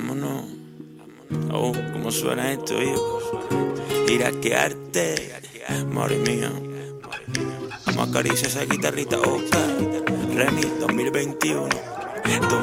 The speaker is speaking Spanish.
Vámonos. Oh, ¿cómo suena esto, hijo? Iraquearte, madre mía. Vamos a acariciar esa guitarrita, Remy 2021.